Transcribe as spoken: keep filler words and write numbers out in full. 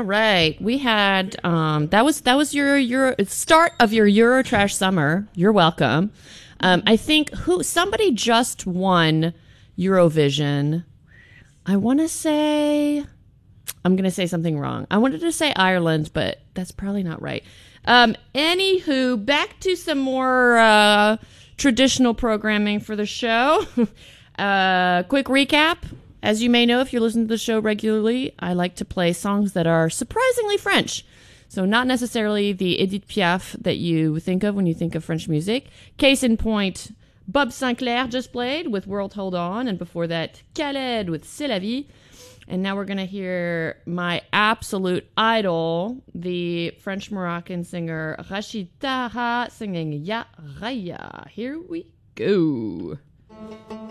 All right. We had um that was that was your your start of your Eurotrash summer. You're welcome. Um I think who somebody just won Eurovision. I want to say I'm going to say something wrong. I wanted to say Ireland, but that's probably not right. Um anywho, back to some more uh traditional programming for the show. uh quick recap. As you may know, if you're listening to the show regularly, I like to play songs that are surprisingly French. So not necessarily the Edith Piaf that you think of when you think of French music. Case in point, Bob Sinclair just played with World Hold On, and before that, Khaled with C'est la vie. And now we're going to hear my absolute idol, the French-Moroccan singer Rachid Taha singing Ya Raya. Here we go.